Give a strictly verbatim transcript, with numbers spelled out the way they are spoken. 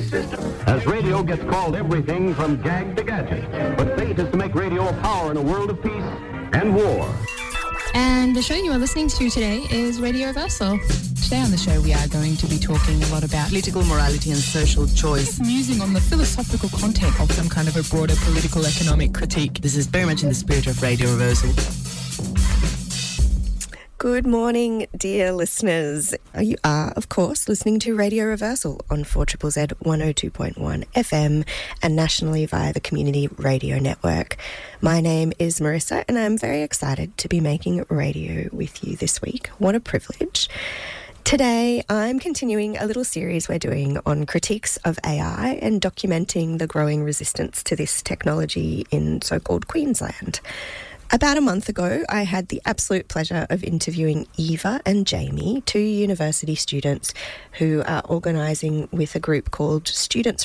system. As radio gets called everything from gag to gadget. But fate is to make radio a power in a world of peace and war. And the show you are listening to today is Radio Reversal. Today on the show we are going to be talking a lot about political morality and social choice. Musing on the philosophical content of some kind of a broader political economic critique. This is very much in the spirit of Radio Reversal. Good morning, dear listeners. You are, of course, listening to Radio Reversal on four Z Z Z one oh two point one F M and nationally via the Community Radio Network. My name is Marissa and I'm very excited to be making radio with you this week. What a privilege. Today, I'm continuing a little series we're doing on critiques of A I and documenting the growing resistance to this technology in so-called Queensland. About a month ago, I had the absolute pleasure of interviewing Eva and Jamie, two university students who are organising with a group called Students